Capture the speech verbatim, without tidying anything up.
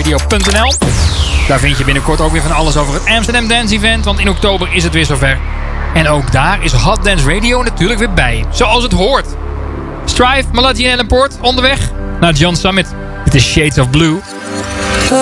radio punt n l. Daar vind je binnenkort ook weer van alles over het Amsterdam Dance Event, want in oktober is het weer zover. En ook daar is Hot Dance Radio natuurlijk weer bij, zoals het hoort. Strive, Malati en Ellenpoort onderweg naar John Summit. Het is Shades of Blue.